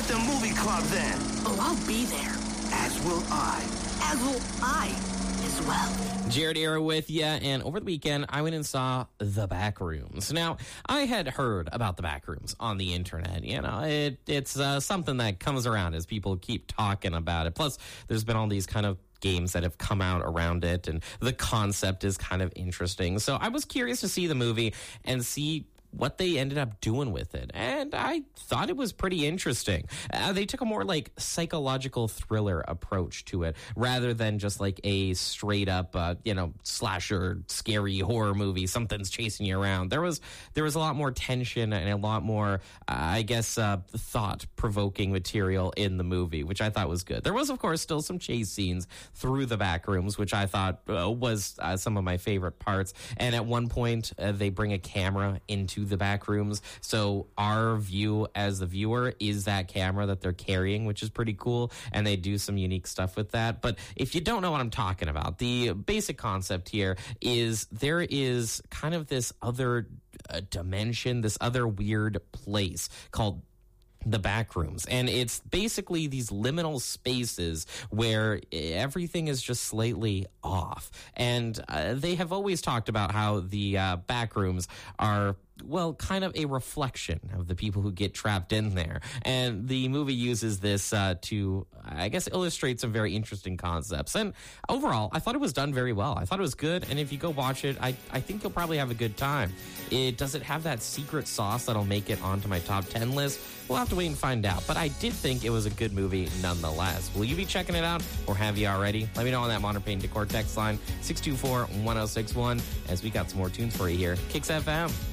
at the movie club then. Oh, I'll be there. As will I. As will I as well. Jared here with you, and over the weekend, I went and saw The Backrooms. Now, I had heard about The Backrooms on the internet. You know, it's something that comes around as people keep talking about it. Plus, there's been all these kind of games that have come out around it, and the concept is kind of interesting. So I was curious to see the movie and see what they ended up doing with it. And I thought it was pretty interesting. They took a more like psychological thriller approach to it rather than just like a straight up, slasher, scary horror movie. Something's chasing you around. There was a lot more tension and a lot more, thought provoking material in the movie, which I thought was good. There was, of course, still some chase scenes through the back rooms, which I thought was some of my favorite parts. And at one point, they bring a camera into the back rooms, so our view as the viewer is that camera that they're carrying, which is pretty cool, and they do some unique stuff with that. But if you don't know what I'm talking about, the basic concept here is there is kind of this other dimension, this other weird place called the back rooms, and it's basically these liminal spaces where everything is just slightly off. And they have always talked about how the back rooms are, well, kind of a reflection of the people who get trapped in there. And the movie uses this to, I guess, illustrate some very interesting concepts. And overall, I thought it was done very well. I thought it was good. And if you go watch it, I think you'll probably have a good time. Does it have that secret sauce that'll make it onto my top 10 list? We'll have to wait and find out. But I did think it was a good movie nonetheless. Will you be checking it out, or have you already? Let me know on that Modern Pain Decor text line, 624-1061, as we got some more tunes for you here. Kicks FM.